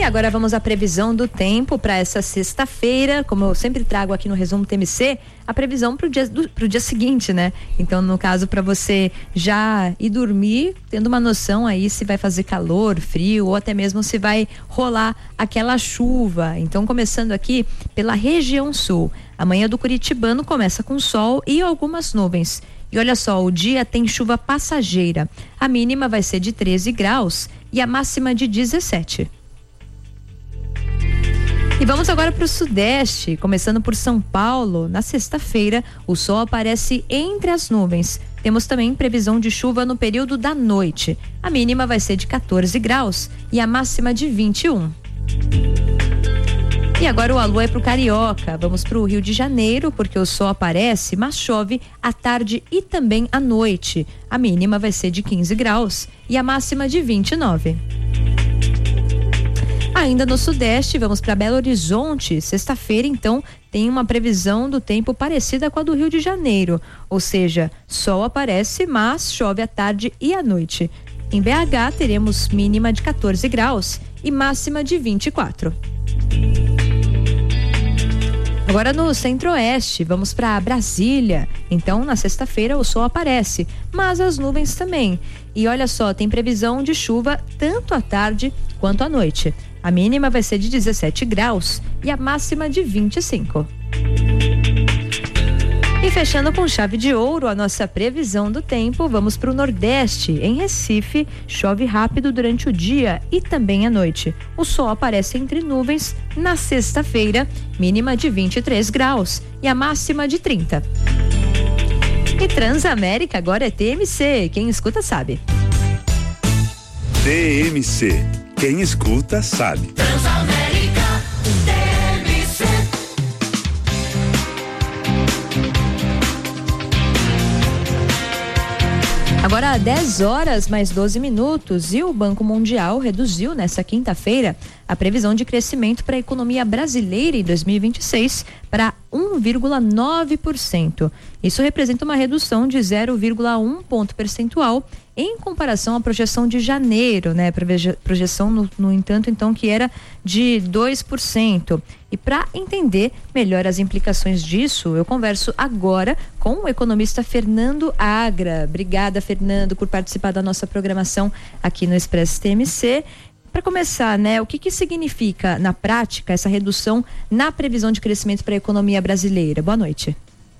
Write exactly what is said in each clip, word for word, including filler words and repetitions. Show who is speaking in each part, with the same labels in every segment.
Speaker 1: agora vamos à previsão do tempo para essa sexta-feira. Como eu sempre trago aqui no Resumo T M C, a previsão para o dia, pro dia seguinte, né? Então, no caso, para você já ir dormir, tendo uma noção aí se vai fazer calor, frio ou até mesmo se vai rolar aquela chuva. Então, começando aqui pela região sul. Amanhã do Curitibano começa com sol e algumas nuvens. E olha só, o dia tem chuva passageira. A mínima vai ser de treze graus e a máxima de dezessete. E vamos agora para o sudeste, começando por São Paulo. Na sexta-feira, o sol aparece entre as nuvens. Temos também previsão de chuva no período da noite. A mínima vai ser de quatorze graus e a máxima de vinte e um. E agora o alô é pro Carioca. Vamos pro Rio de Janeiro, porque o sol aparece, mas chove à tarde e também à noite. A mínima vai ser de quinze graus e a máxima de vinte e nove. Ainda no sudeste, vamos para Belo Horizonte. Sexta-feira, então, tem uma previsão do tempo parecida com a do Rio de Janeiro. Ou seja, sol aparece, mas chove à tarde e à noite. Em B H, teremos mínima de quatorze graus e máxima de vinte e quatro. Agora no centro-oeste, vamos para Brasília. Então, na sexta-feira, o sol aparece, mas as nuvens também. E olha só, tem previsão de chuva tanto à tarde quanto à noite. A mínima vai ser de dezessete graus e a máxima de vinte e cinco. E fechando com chave de ouro a nossa previsão do tempo, vamos para o Nordeste. Em Recife, chove rápido durante o dia e também à noite. O sol aparece entre nuvens na sexta-feira, mínima de vinte e três graus e a máxima de trinta. E Transamérica agora é T M C, quem escuta sabe.
Speaker 2: T M C, quem escuta sabe.
Speaker 3: Transamérica, T M C.
Speaker 1: Agora dez horas mais doze minutos e o Banco Mundial reduziu nessa quinta-feira a previsão de crescimento para a economia brasileira em dois mil e vinte e seis para um vírgula nove por cento. Isso representa uma redução de zero vírgula um ponto percentual em comparação à projeção de janeiro, né? Projeção, no, no entanto, então, que era de dois por cento. E para entender melhor as implicações disso, eu converso agora com o economista Fernando Agra. Obrigada, Fernando, por participar da nossa programação aqui no Expresso T M C. Para começar, né, o que que significa na prática essa redução na previsão de crescimento para a economia brasileira? Boa noite.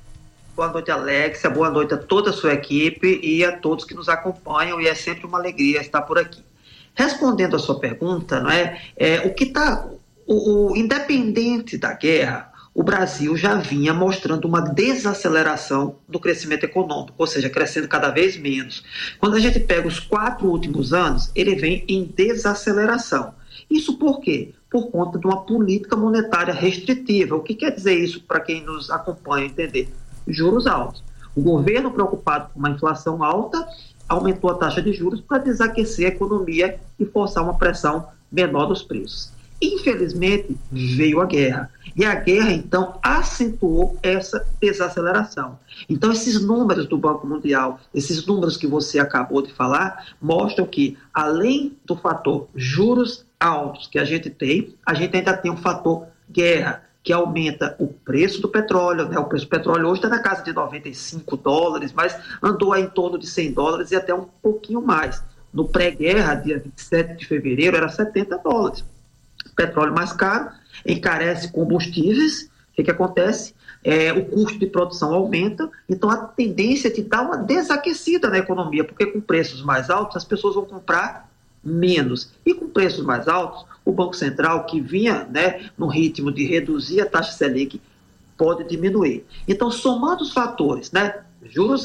Speaker 4: Boa noite, Alexia. Boa noite a toda a sua equipe e a todos que nos acompanham, e é sempre uma alegria estar por aqui. Respondendo a sua pergunta, não é, é o que está, o, o independente da guerra, o Brasil já vinha mostrando uma desaceleração do crescimento econômico, ou seja, crescendo cada vez menos. Quando a gente pega os quatro últimos anos, ele vem em desaceleração. Isso por quê? Por conta de uma política monetária restritiva. O que quer dizer isso para quem nos acompanha entender? Juros altos. O governo, preocupado com uma inflação alta, aumentou a taxa de juros para desaquecer a economia e forçar uma pressão menor dos preços. Infelizmente, veio a guerra. E a guerra, então, acentuou essa desaceleração. Então, esses números do Banco Mundial, esses números que você acabou de falar, mostram que, além do fator juros altos que a gente tem, a gente ainda tem um fator guerra, que aumenta o preço do petróleo, né? O preço do petróleo hoje está na casa de noventa e cinco dólares, mas andou aí em torno de cem dólares e até um pouquinho mais. No pré-guerra, dia vinte e sete de fevereiro, era setenta dólares. O petróleo mais caro, encarece combustíveis. O que, que acontece? É, o custo de produção aumenta, então a tendência é de dar uma desaquecida na economia, porque com preços mais altos as pessoas vão comprar menos. E com preços mais altos, o Banco Central, que vinha, né, no ritmo de reduzir a taxa Selic, pode diminuir. Então, somando os fatores, né, juros